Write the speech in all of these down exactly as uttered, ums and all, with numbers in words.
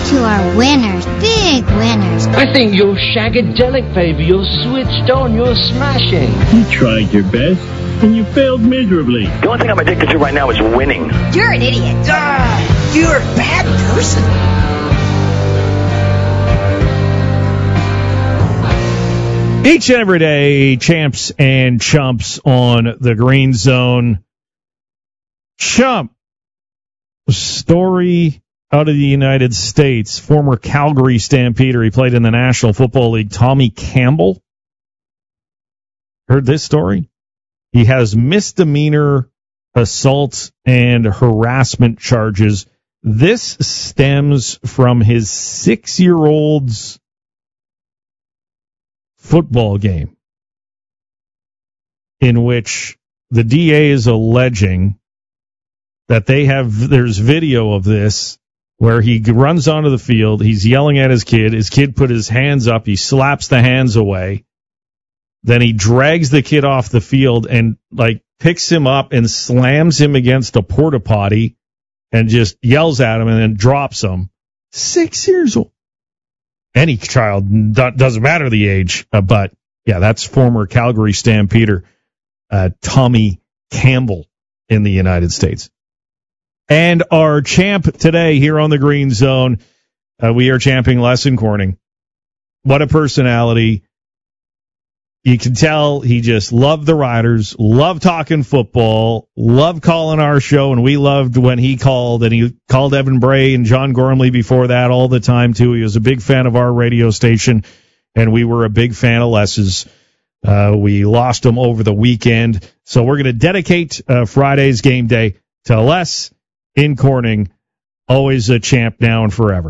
two are winners, big winners. I think you're shagadelic, baby. You're switched on. You're smashing. You tried your best, and you failed miserably. The only thing I'm addicted to right now is winning. You're an idiot. Ah, you're a bad person. Each and every day, champs and chumps on the Green Zone. Chump, story out of the United States, former Calgary Stampeder. He played in the National Football League. Tommy Campbell. Heard this story? He has misdemeanor assault and harassment charges. This stems from his six-year-old's football game, in which the D A is alleging that they have, there's video of this where he runs onto the field, he's yelling at his kid, his kid put his hands up, he slaps the hands away, then he drags the kid off the field and like picks him up and slams him against a porta potty and just yells at him and then drops him. Six years old. Any child, doesn't matter the age, uh, but yeah, that's former Calgary Stampeder uh, Tommy Campbell in the United States. And our champ today here on the Green Zone, uh, we are champing Les Corning. What a personality. You can tell he just loved the Riders, loved talking football, loved calling our show, and we loved when he called, and he called Evan Bray and John Gormley before that all the time, too. He was a big fan of our radio station, and we were a big fan of Les's. Uh, we lost him over the weekend, so we're going to dedicate uh, Friday's game day to Les in Corning, always a champ now and forever.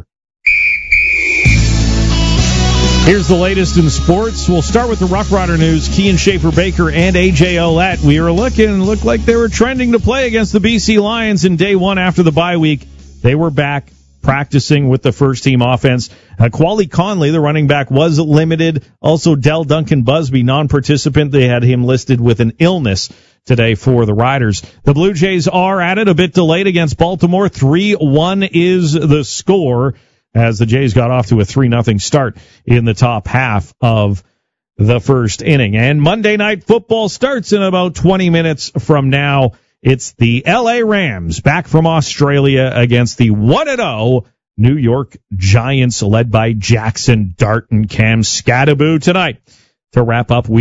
Here's the latest in sports. We'll start with the Rough Rider news. Kean Schaefer-Baker and A J Ouellette. We were looking, looked like they were trending to play against the B C Lions in day one after the bye week. They were back practicing with the first-team offense. Uh, Quali Conley, the running back, was limited. Also, Del Duncan Busby, non-participant. They had him listed with an illness today for the Riders. The Blue Jays are at it, a bit delayed against Baltimore. three one is the score, as the Jays got off to a three nothing start in the top half of the first inning. And Monday Night Football starts in about twenty minutes from now. It's the L A Rams back from Australia against the one and oh New York Giants, led by Jackson Dart and Cam Scadaboo tonight. To wrap up, we